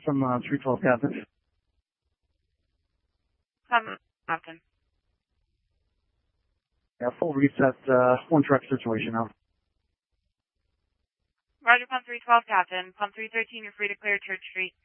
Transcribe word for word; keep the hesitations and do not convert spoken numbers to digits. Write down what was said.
from uh, three twelve Captain. Come, Captain. Yeah, full reset, uh, one truck situation now. Roger, pump three twelve, Captain. Pump three thirteen, you're free to clear Church Street.